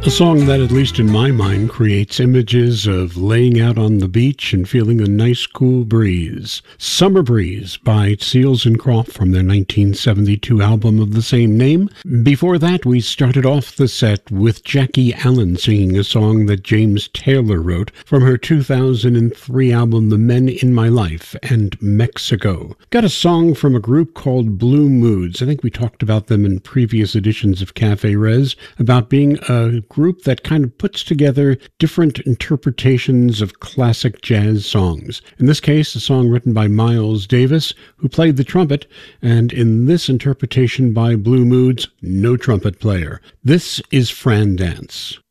A song that, at least in my mind, creates images of laying out on the beach and feeling a nice cool breeze. Summer Breeze by Seals and Croft from their 1972 album of the same name. Before that, we started off the set with Jackie Allen singing a song that James Taylor wrote from her 2003 album The Men in My Life and Mexico. Got a song from a group called Blue Moods. I think we talked about them in previous editions of Cafe Res, about being a group that kind of puts together different interpretations of classic jazz songs. In this case, a song written by Miles Davis, who played the trumpet, and in this interpretation by Blue Moods, no trumpet player. This is Fran Dance.